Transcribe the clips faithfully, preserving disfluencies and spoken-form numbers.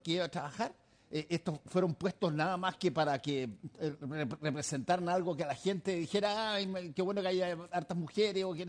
que iba a trabajar. Eh, estos fueron puestos nada más que para que eh, rep- representaran algo que la gente dijera, ay, me- qué bueno que haya hartas mujeres, o, que,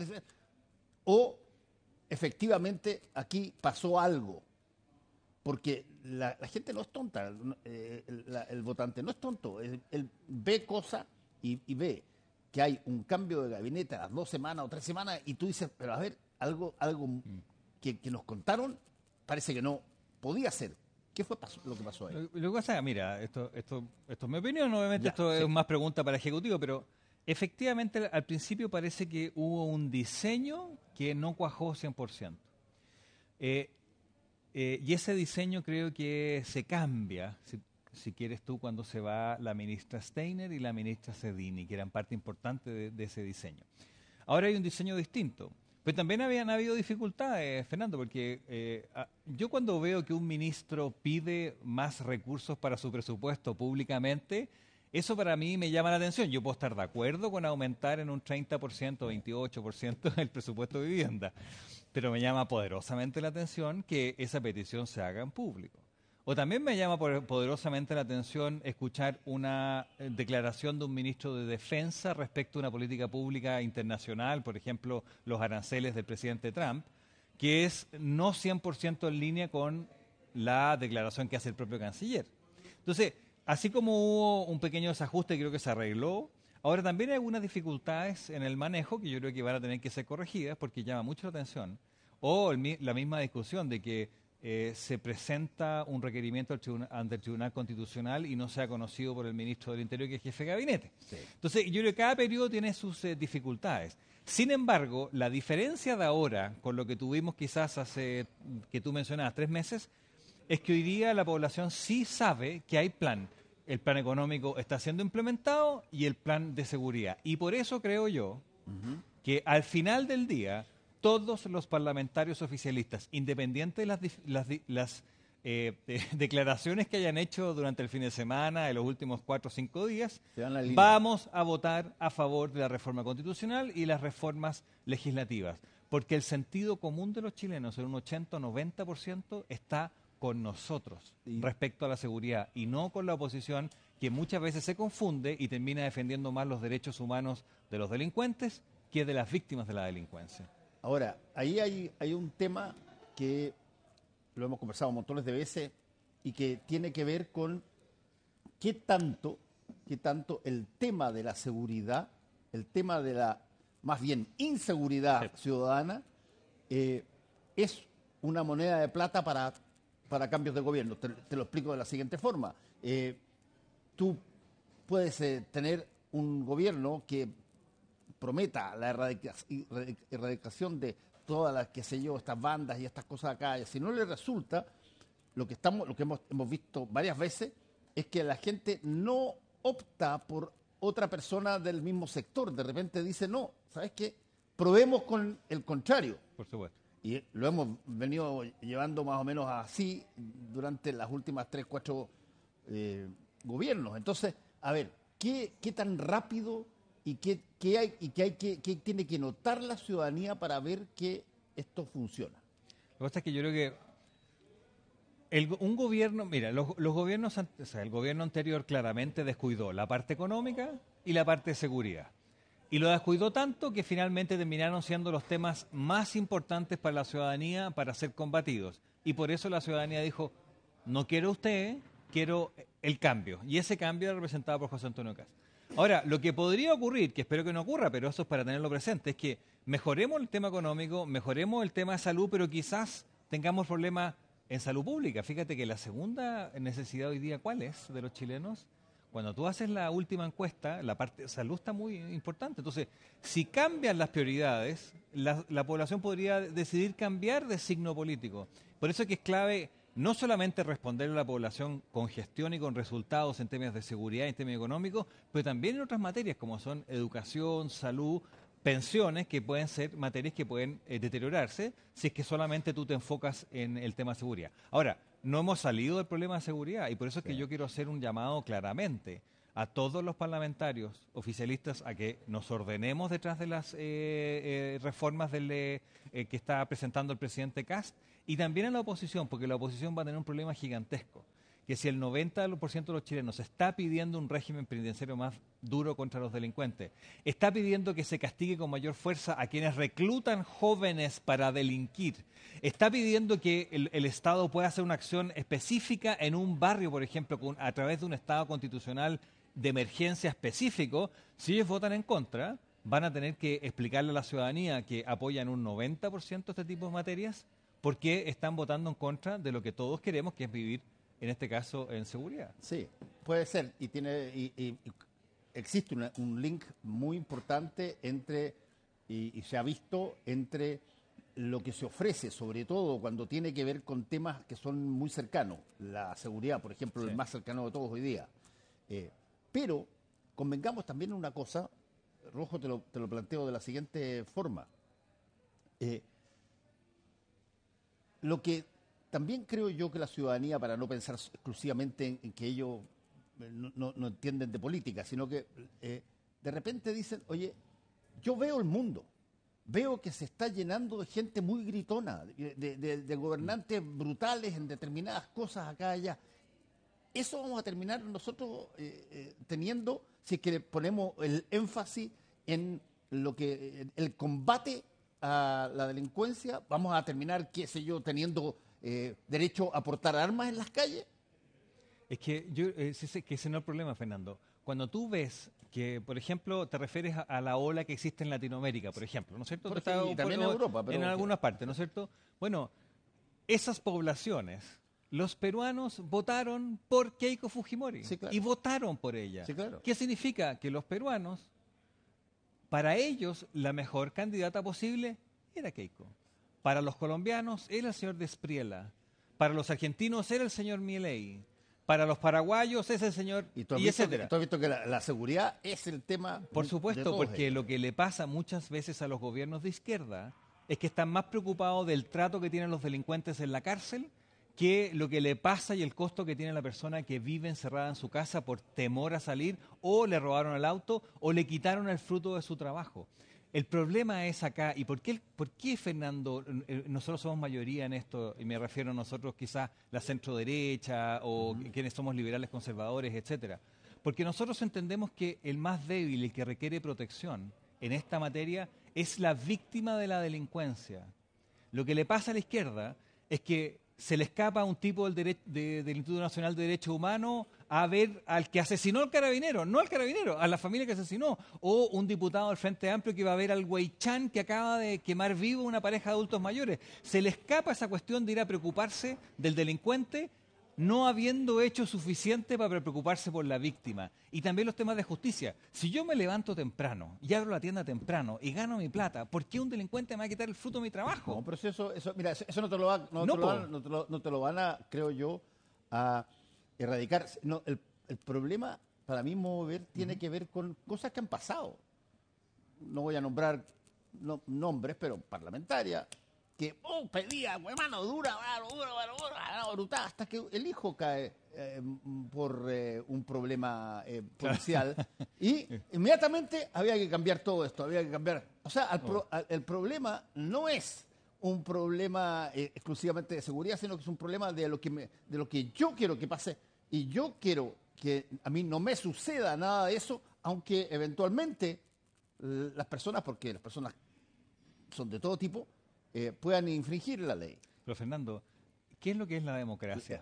o efectivamente aquí pasó algo, porque la, la gente no es tonta, eh, el, la- el votante no es tonto, él, él ve cosas y, y ve que hay un cambio de gabinete a las dos semanas o tres semanas y tú dices, pero a ver, algo, algo que, que nos contaron parece que no podía ser. ¿Qué fue pasó- lo que pasó ahí? Lo, lo que pasa, mira, esto, esto, esto es mi opinión, obviamente Ya, esto sí. es más pregunta para el Ejecutivo, pero efectivamente al principio parece que hubo un diseño que no cuajó cien por ciento. Eh, eh, y ese diseño creo que se cambia, si, si quieres tú, cuando se va la ministra Steiner y la ministra Sedini, que eran parte importante de, de ese diseño. Ahora hay un diseño distinto. Pero también habían habido dificultades, Fernando, porque eh, a- yo cuando veo que un ministro pide más recursos para su presupuesto públicamente, eso para mí me llama la atención. Yo puedo estar de acuerdo con aumentar en un treinta por ciento, veintiocho por ciento el presupuesto de vivienda, pero me llama poderosamente la atención que esa petición se haga en público. O también me llama por- poderosamente la atención escuchar una eh, declaración de un ministro de Defensa respecto a una política pública internacional, por ejemplo, los aranceles del presidente Trump, que es no cien por ciento en línea con la declaración que hace el propio canciller. Entonces, así como hubo un pequeño desajuste, creo que se arregló, ahora también hay algunas dificultades en el manejo que yo creo que van a tener que ser corregidas porque llama mucho la atención. O el mi- la misma discusión de que eh, se presenta un requerimiento al tribuna- ante el Tribunal Constitucional y no sea conocido por el ministro del Interior, que es jefe de gabinete. Sí. Entonces, yo creo que cada periodo tiene sus eh, dificultades. Sin embargo, la diferencia de ahora con lo que tuvimos quizás hace, que tú mencionabas, tres meses, es que hoy día la población sí sabe que hay plan. El plan económico está siendo implementado y el plan de seguridad. Y por eso creo yo que al final del día todos los parlamentarios oficialistas, independiente de las, dif- las, di- las, eh, eh, declaraciones que hayan hecho durante el fin de semana, en los últimos cuatro o cinco días, Se van a alinear. vamos a votar a favor de la reforma constitucional y las reformas legislativas, porque el sentido común de los chilenos, en un ochenta o noventa por ciento, está con nosotros Y- respecto a la seguridad y no con la oposición, que muchas veces se confunde y termina defendiendo más los derechos humanos de los delincuentes que de las víctimas de la delincuencia. Ahora, ahí hay, hay un tema que lo hemos conversado montones de veces y que tiene que ver con qué tanto, qué tanto el tema de la seguridad, el tema de la, más bien, inseguridad ciudadana, eh, es una moneda de plata para, para cambios de gobierno. Te, te lo explico de la siguiente forma. Eh, tú puedes eh, tener un gobierno que prometa la erradica- erradic- erradicación de todas las, qué sé yo, estas bandas y estas cosas acá, y si no le resulta, lo que estamos, lo que hemos, hemos visto varias veces es que la gente no opta por otra persona del mismo sector. De repente dice, no, ¿sabes qué? Probemos con el contrario. Por supuesto. Y lo hemos venido llevando más o menos así durante las últimas tres, cuatro eh, gobiernos. Entonces, a ver, ¿qué, qué tan rápido y qué, qué hay y qué hay que qué tiene que notar la ciudadanía para ver que esto funciona? Lo que pasa es que yo creo que el go- un gobierno, mira, los, los gobiernos, ante- o sea, el gobierno anterior claramente descuidó la parte económica y la parte de seguridad. Y lo descuidó tanto que finalmente terminaron siendo los temas más importantes para la ciudadanía para ser combatidos. Y por eso la ciudadanía dijo, no quiero usted, quiero el cambio. Y ese cambio era representado por José Antonio Caz. Ahora, lo que podría ocurrir, que espero que no ocurra, pero eso es para tenerlo presente, es que mejoremos el tema económico, mejoremos el tema de salud, pero quizás tengamos problemas en salud pública. Fíjate que la segunda necesidad hoy día, ¿cuál es de los chilenos? Cuando tú haces la última encuesta, la parte de salud está muy importante. Entonces, si cambian las prioridades, la, la población podría decidir cambiar de signo político. Por eso es que es clave no solamente responder a la población con gestión y con resultados en temas de seguridad y en temas económicos, pero también en otras materias como son educación, salud, pensiones, que pueden ser materias que pueden eh, deteriorarse si es que solamente tú te enfocas en el tema de seguridad. Ahora, no hemos salido del problema de seguridad y por eso es que yo quiero hacer un llamado claramente a todos los parlamentarios oficialistas a que nos ordenemos detrás de las eh, eh, reformas del, eh, que está presentando el presidente Kast, y también a la oposición, porque la oposición va a tener un problema gigantesco, que si el noventa por ciento de los chilenos está pidiendo un régimen penitenciario más duro contra los delincuentes, está pidiendo que se castigue con mayor fuerza a quienes reclutan jóvenes para delinquir, está pidiendo que el, el Estado pueda hacer una acción específica en un barrio, por ejemplo, con, a través de un Estado constitucional de emergencia específico. Si ellos votan en contra, van a tener que explicarle a la ciudadanía que apoyan un noventa por ciento este tipo de materias, porque están votando en contra de lo que todos queremos, que es vivir, en este caso, en seguridad. Sí, puede ser. Y tiene y, y, y existe una, un link muy importante entre, y, y se ha visto, entre lo que se ofrece, sobre todo cuando tiene que ver con temas que son muy cercanos. La seguridad, por ejemplo, sí. El más cercano de todos hoy día. Eh, pero convengamos también en una cosa, Rojo, te lo, te lo planteo de la siguiente forma. Eh, lo que también creo yo que la ciudadanía, para no pensar exclusivamente en, en que ellos no, no, no entienden de política, sino que eh, de repente dicen, oye, yo veo el mundo, veo que se está llenando de gente muy gritona, de, de, de, de gobernantes brutales en determinadas cosas acá y allá. Eso vamos a terminar nosotros eh, eh, teniendo, si es que ponemos el énfasis en lo que el combate a la delincuencia, vamos a terminar, qué sé yo, teniendo eh, derecho a portar armas en las calles. Es que yo eh, ese, que ese no es el problema, Fernando. Cuando tú ves que, por ejemplo, te refieres a, a la ola que existe en Latinoamérica, por ejemplo, ¿no es cierto? Porque, está, y también por, en Europa. Pero en algunas partes, ¿no es cierto? Bueno, esas poblaciones, los peruanos votaron por Keiko Fujimori. Sí, claro. Y votaron por ella. Sí, claro. ¿Qué significa? Que los peruanos, para ellos, la mejor candidata posible era Keiko. Para los colombianos era el señor Despriela. Para los argentinos era el señor Milei. Para los paraguayos es el señor y, tú has y visto etcétera. Que, tú has visto que la, la seguridad es el tema. Por supuesto, porque ellos. Lo que le pasa muchas veces a los gobiernos de izquierda es que están más preocupados del trato que tienen los delincuentes en la cárcel que lo que le pasa y el costo que tiene la persona que vive encerrada en su casa por temor a salir, o le robaron el auto o le quitaron el fruto de su trabajo. El problema es acá, ¿y por qué, por qué, Fernando, nosotros somos mayoría en esto? Y me refiero a nosotros quizás la centro-derecha o uh-huh. quienes somos liberales conservadores, etcétera. Porque nosotros entendemos que el más débil y el que requiere protección en esta materia es la víctima de la delincuencia. Lo que le pasa a la izquierda es que se le escapa a un tipo del, dere- de, del Instituto Nacional de Derechos Humanos a ver al que asesinó al carabinero, no al carabinero, a la familia que asesinó, o un diputado del Frente Amplio que va a ver al Huaychán que acaba de quemar vivo una pareja de adultos mayores. Se le escapa esa cuestión de ir a preocuparse del delincuente, no habiendo hecho suficiente para preocuparse por la víctima. Y también los temas de justicia. Si yo me levanto temprano y abro la tienda temprano y gano mi plata, ¿por qué un delincuente me va a quitar el fruto de mi trabajo? No, pero eso, eso mira, eso no te lo, va, no no, te lo van, no, te lo, no te lo van a, creo yo, a erradicar. No, el, el problema, para mí, mover, tiene uh-huh. que ver con cosas que han pasado. No voy a nombrar no, nombres, pero parlamentarias, que oh, pedía, mano dura, mano dura, mano dura, brutal, hasta que el hijo cae eh, por eh, un problema eh, policial y inmediatamente había que cambiar todo esto, había que cambiar. O sea, el, pro, el problema no es un problema eh, exclusivamente de seguridad, sino que es un problema de lo que me, de lo que yo quiero que pase, y yo quiero que a mí no me suceda nada de eso, aunque eventualmente las personas, porque las personas son de todo tipo, Eh, puedan infringir la ley. Pero Fernando, ¿qué es lo que es la democracia?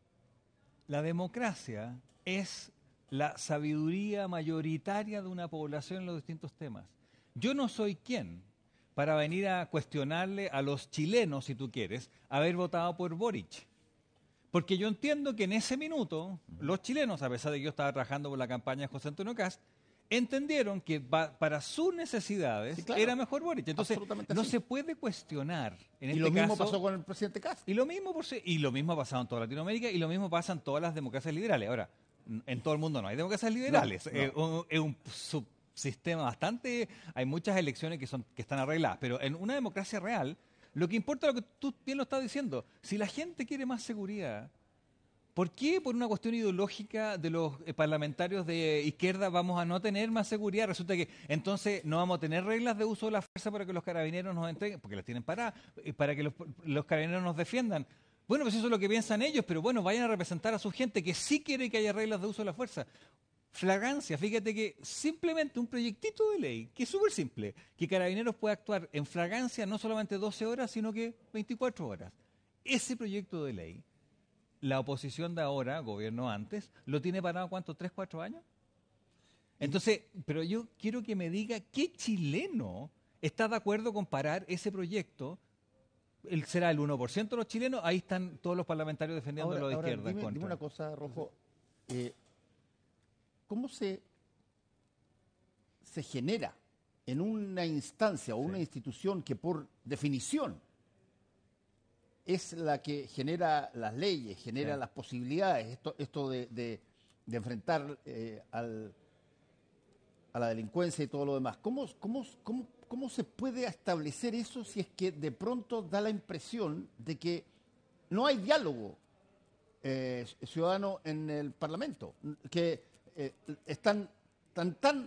La democracia es la sabiduría mayoritaria de una población en los distintos temas. Yo no soy quien para venir a cuestionarle a los chilenos, si tú quieres, haber votado por Boric. Porque yo entiendo que en ese minuto los chilenos, a pesar de que yo estaba trabajando por la campaña de José Antonio Kast, entendieron que va, para sus necesidades sí, claro. era mejor Boric. Entonces, no así. se puede cuestionar. En y este lo mismo caso, pasó con el presidente Kast. Y lo mismo por, y lo mismo ha pasado en toda Latinoamérica y lo mismo pasa en todas las democracias liberales. Ahora, en todo el mundo no hay democracias liberales. No, no. Es un, es un subsistema bastante... Hay muchas elecciones que, son, que están arregladas, pero en una democracia real, lo que importa es lo que tú bien lo estás diciendo. Si la gente quiere más seguridad, ¿Por qué por una cuestión ideológica de los eh, parlamentarios de izquierda vamos a no tener más seguridad? Resulta que entonces no vamos a tener reglas de uso de la fuerza para que los carabineros nos entreguen, porque las tienen paradas, eh, para que los, los carabineros nos defiendan. Bueno, pues eso es lo que piensan ellos, pero bueno, vayan a representar a su gente que sí quiere que haya reglas de uso de la fuerza. Flagrancia, fíjate que simplemente un proyectito de ley, que es súper simple, que Carabineros pueda actuar en flagrancia no solamente doce horas, sino que veinticuatro horas. Ese proyecto de ley, la oposición de ahora, gobierno antes, lo tiene parado, ¿cuánto? ¿Tres, cuatro años? Entonces, pero yo quiero que me diga qué chileno está de acuerdo con parar ese proyecto. El, será el uno por ciento de los chilenos, ahí están todos los parlamentarios defendiendo Ahora, lo de ahora, izquierda en dime, contra. dime una cosa, Rojo. Eh, ¿Cómo se, se genera en una instancia o una Sí. institución que por definición es la que genera las leyes, genera Sí. las posibilidades, esto, esto de, de- de enfrentar eh, al- a la delincuencia y todo lo demás? ¿Cómo, cómo, cómo, cómo se puede establecer eso si es que de pronto da la impresión de que no hay diálogo eh, ciudadano en el Parlamento? Que eh, están tan, tan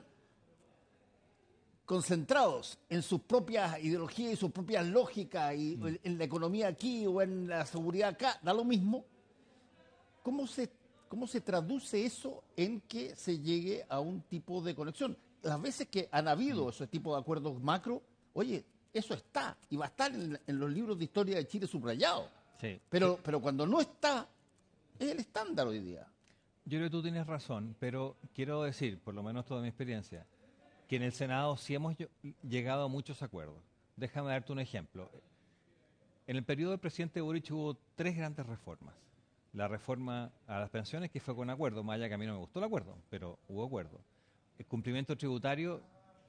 concentrados en sus propias ideologías y sus propias lógicas y Mm. en, en la economía aquí o en la seguridad acá, da lo mismo. ¿Cómo se, cómo se traduce eso en que se llegue a un tipo de conexión? Las veces que han habido esos tipos de acuerdos macro, oye, eso está y va a estar en, en los libros de historia de Chile subrayado. Sí. Pero, pero cuando no está, es el estándar hoy día. Yo creo que tú tienes razón, pero quiero decir, por lo menos toda mi experiencia, que en el Senado sí hemos ll- llegado a muchos acuerdos. Déjame darte un ejemplo. En el periodo del presidente Boric hubo tres grandes reformas. La reforma a las pensiones, que fue con acuerdo, más allá que a mí no me gustó el acuerdo, pero hubo acuerdo. El cumplimiento tributario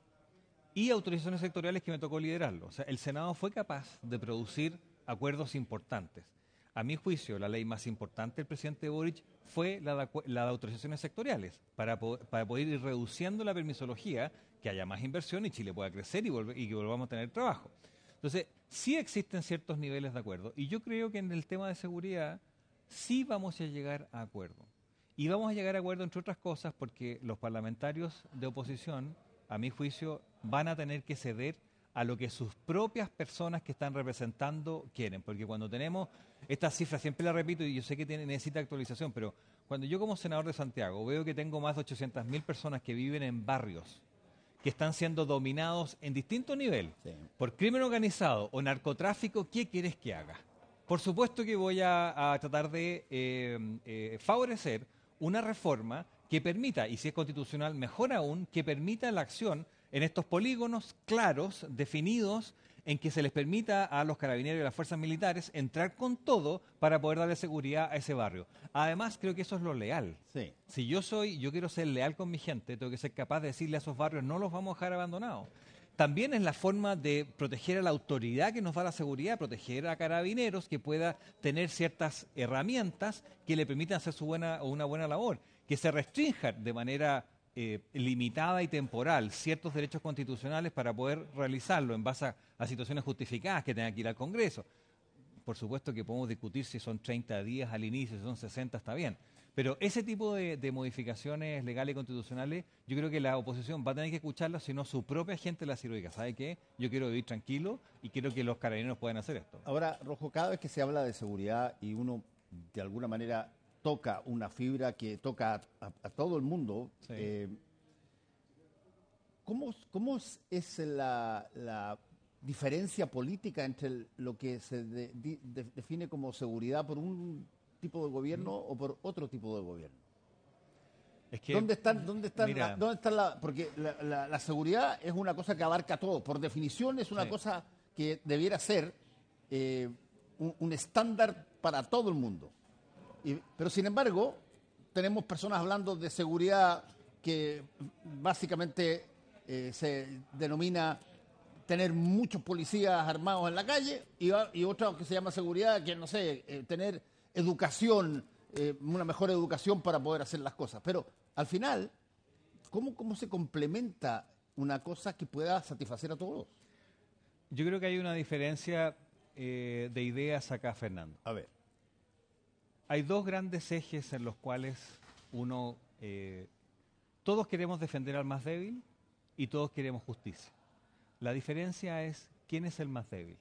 y autorizaciones sectoriales, que me tocó liderarlo. O sea, el Senado fue capaz de producir acuerdos importantes. A mi juicio, la ley más importante del presidente Boric fue la de, acu- la de autorizaciones sectoriales, para, po- para poder ir reduciendo la permisología, que haya más inversión y Chile pueda crecer y, volve- y que volvamos a tener trabajo. Entonces, sí existen ciertos niveles de acuerdo. Y yo creo que en el tema de seguridad sí vamos a llegar a acuerdo. Y vamos a llegar a acuerdo, entre otras cosas, porque los parlamentarios de oposición, a mi juicio, van a tener que ceder a lo que sus propias personas que están representando quieren. Porque cuando tenemos estas cifras, siempre las repito y yo sé que tiene, necesita actualización, pero cuando yo como senador de Santiago veo que tengo más de ochocientas mil personas que viven en barrios que están siendo dominados en distinto nivel Sí. por crimen organizado o narcotráfico, ¿qué quieres que haga? Por supuesto que voy a, a tratar de eh, eh, favorecer una reforma que permita, y si es constitucional, mejor aún, que permita la acción en estos polígonos claros, definidos, en que se les permita a los carabineros y a las fuerzas militares entrar con todo para poder darle seguridad a ese barrio. Además, creo que eso es lo leal. Sí. Si yo soy, yo quiero ser leal con mi gente, tengo que ser capaz de decirle a esos barrios, no los vamos a dejar abandonados. También es la forma de proteger a la autoridad que nos da la seguridad, proteger a carabineros que pueda tener ciertas herramientas que le permitan hacer su buena o una buena labor, que se restrinjan de manera eh, limitada y temporal ciertos derechos constitucionales para poder realizarlo en base a, a situaciones justificadas que tengan que ir al Congreso. Por supuesto que podemos discutir si son treinta días al inicio, si son sesenta, está bien. Pero ese tipo de, de modificaciones legales y constitucionales, yo creo que la oposición va a tener que escucharlas, si no su propia gente la sirve. ¿Sabe qué? Yo quiero vivir tranquilo y quiero que los carabineros puedan hacer esto. Ahora, Rojo, cada vez que se habla de seguridad y uno de alguna manera toca una fibra que toca a, a- a todo el mundo, Sí. eh, ¿cómo, cómo es, es la, la diferencia política entre el- lo que se de- di- de- define como seguridad por un tipo de gobierno o por otro tipo de gobierno? Es que, ¿Dónde están, dónde están, mira, la- dónde están la, porque la, la- la seguridad es una cosa que abarca todo, por definición es una Sí. cosa que debiera ser eh, un, un estándar para todo el mundo. Y- pero sin embargo, tenemos personas hablando de seguridad que básicamente eh, se denomina tener muchos policías armados en la calle y, a- y otra que se llama seguridad, que no sé, eh, tener educación, eh, una mejor educación para poder hacer las cosas. Pero al final, ¿cómo, cómo se complementa una cosa que pueda satisfacer a todos? yo creo que hay una diferencia eh, de ideas acá, Fernando. A ver. hay dos grandes ejes en los cuales uno, eh, todos queremos defender al más débil y todos queremos justicia. La diferencia es quién es el más débil.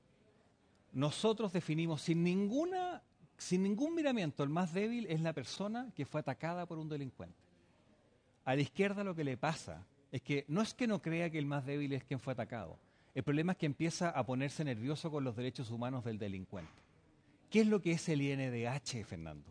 Nosotros definimos sin ninguna, sin ningún miramiento, el más débil es la persona que fue atacada por un delincuente. A la izquierda lo que le pasa es que no es que no crea que el más débil es quien fue atacado. El problema es que empieza a ponerse nervioso con los derechos humanos del delincuente. ¿Qué es lo que es el I N D H, Fernando?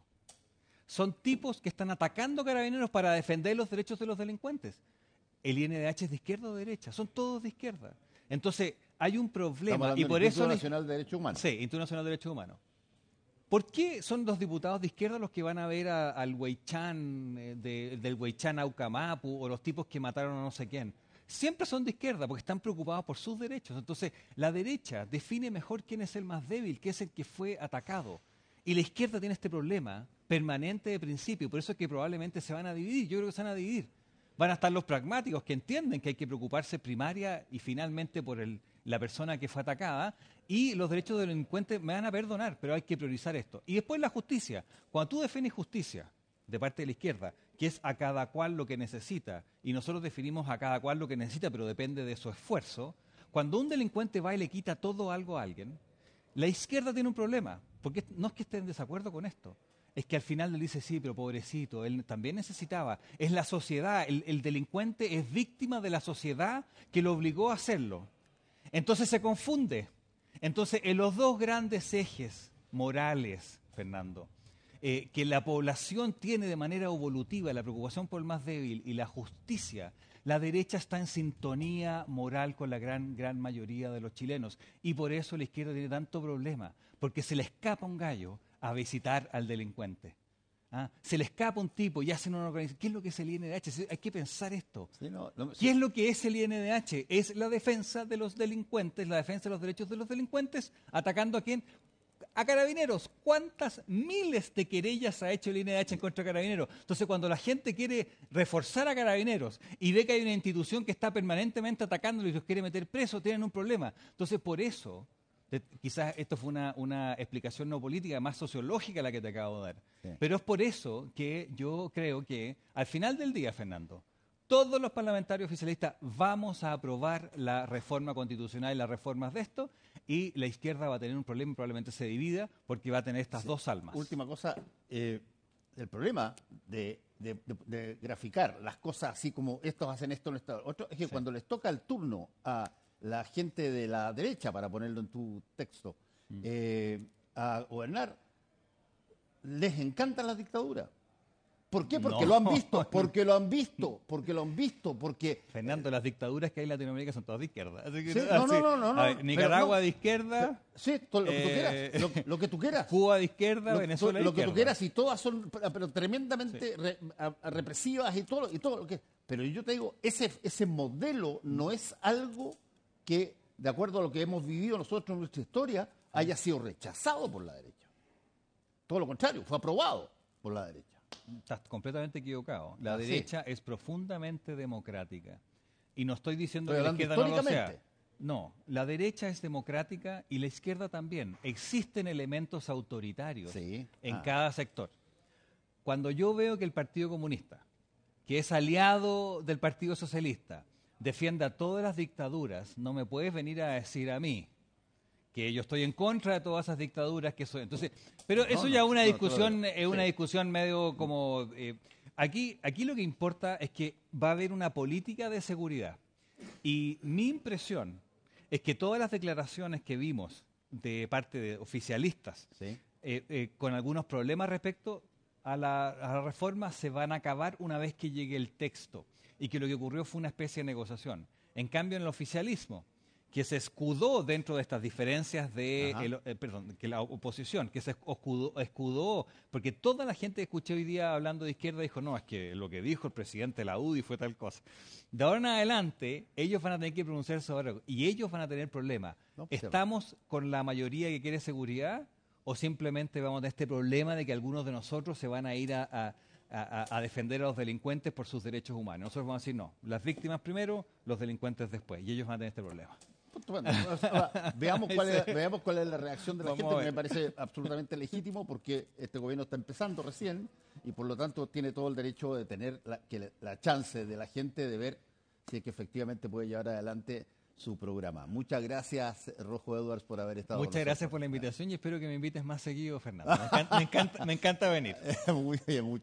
Son tipos que están atacando carabineros para defender los derechos de los delincuentes. El I N D H es de izquierda o de derecha, son todos de izquierda. Entonces, hay un problema y por eso... Instituto Nacional de Derechos Humanos. Sí, Instituto Nacional de Derechos Humanos. ¿Por qué son los diputados de izquierda los que van a ver a, al Weichán, eh, de, del Weichán Aucamapu, o los tipos que mataron a no sé quién? Siempre son de izquierda porque están preocupados por sus derechos. Entonces, la derecha define mejor quién es el más débil, quién es el que fue atacado. Y la izquierda tiene este problema permanente de principio, por eso es que probablemente se van a dividir. Yo creo que se van a dividir. Van a estar los pragmáticos que entienden que hay que preocuparse primaria y finalmente por el, la persona que fue atacada, y los derechos del delincuente me van a perdonar, pero hay que priorizar esto. Y después la justicia. Cuando tú defines justicia de parte de la izquierda, que es a cada cual lo que necesita, y nosotros definimos a cada cual lo que necesita, pero depende de su esfuerzo, cuando un delincuente va y le quita todo algo a alguien, la izquierda tiene un problema, porque no es que esté en desacuerdo con esto, es que al final le dice, sí, pero pobrecito, él también necesitaba. Es la sociedad, el, el delincuente es víctima de la sociedad que lo obligó a hacerlo. Entonces se confunde. Entonces, en los dos grandes ejes morales, Fernando, eh, que la población tiene de manera evolutiva, la preocupación por el más débil y la justicia, la derecha está en sintonía moral con la gran, gran mayoría de los chilenos. Y por eso la izquierda tiene tanto problema, porque se le escapa un gallo a visitar al delincuente. ¿Ah? Se le escapa un tipo y hacen una organización. ¿Qué es lo que es el I N D H? Hay que pensar esto. Sí, no, no, ¿Qué sí. es lo que es el I N D H? Es la defensa de los delincuentes, la defensa de los derechos de los delincuentes, atacando a quién? A Carabineros. ¿Cuántas miles de querellas ha hecho el I N D H en contra de Carabineros? Entonces, cuando la gente quiere reforzar a Carabineros y ve que hay una institución que está permanentemente atacándolos y los quiere meter presos, tienen un problema. Entonces, por eso... Quizás esto fue una, una explicación no política, más sociológica la que te acabo de dar. Sí. Pero es por eso que yo creo que al final del día, Fernando, todos los parlamentarios oficialistas vamos a aprobar la reforma constitucional y las reformas de esto, y la izquierda va a tener un problema y probablemente se divida porque va a tener estas sí. dos almas. Última cosa, eh, el problema de, de, de, de graficar las cosas así como estos hacen esto, esto, otro, es que sí. cuando les toca el turno a la gente de la derecha, para ponerlo en tu texto, mm. eh, a gobernar, les encanta la dictadura. ¿Por qué? Porque no, lo han visto, porque lo han visto, porque lo han visto, porque... Fernando, las dictaduras que hay en Latinoamérica son todas de izquierda. Así que, sí, no, no, no, no, no. Ver, Nicaragua no, de izquierda... Sí, todo lo que tú quieras, eh, lo, lo que tú quieras. Cuba de izquierda, lo, Venezuela de lo izquierda. Lo que tú quieras, y todas son pero tremendamente sí. re, a, a represivas y todo, y todo lo que... Pero yo te digo, ese, ese modelo no es algo que, de acuerdo a lo que hemos vivido nosotros en nuestra historia, haya sido rechazado por la derecha. Todo lo contrario, fue aprobado por la derecha. Estás completamente equivocado. La ah, derecha sí. es profundamente democrática. Y no estoy diciendo Pero que la izquierda no lo históricamente. sea. No, la derecha es democrática y la izquierda también. Existen elementos autoritarios sí. en ah. cada sector. Cuando yo veo que el Partido Comunista, que es aliado del Partido Socialista, defienda todas las dictaduras, no me puedes venir a decir a mí que yo estoy en contra de todas esas dictaduras que soy. Entonces, pero no, eso ya es una no, discusión, no, es una sí. discusión medio como eh, aquí, aquí lo que importa es que va a haber una política de seguridad. Y mi impresión es que todas las declaraciones que vimos de parte de oficialistas, sí. eh, eh, con algunos problemas respecto a la, a la reforma, se van a acabar una vez que llegue el texto. Y que lo que ocurrió fue una especie de negociación. En cambio, en el oficialismo, que se escudó dentro de estas diferencias de, el, eh, perdón, que la oposición, que se escudó, escudó, porque toda la gente que escuché hoy día hablando de izquierda dijo, no, es que lo que dijo el presidente de la U D I fue tal cosa. De ahora en adelante, ellos van a tener que pronunciarse sobre algo, y ellos van a tener problemas. No, ¿Estamos con la mayoría que quiere seguridad, o simplemente vamos a tener este problema de que algunos de nosotros se van a ir a... a A, a defender a los delincuentes por sus derechos humanos? Nosotros vamos a decir no, las víctimas primero, los delincuentes después, y ellos van a tener este problema. pues, bueno, veamos, cuál es, veamos cuál es la reacción de la Vamos gente, a que ver. me parece absolutamente legítimo porque este gobierno está empezando recién y por lo tanto tiene todo el derecho de tener la, que la, la chance de la gente de ver si es que efectivamente puede llevar adelante su programa. Muchas gracias, Rojo Edwards, por haber estado con Muchas nosotros. gracias por la invitación y espero que me invites más seguido, Fernando. Me encanta, me encanta, me encanta venir. Muy bien, muchas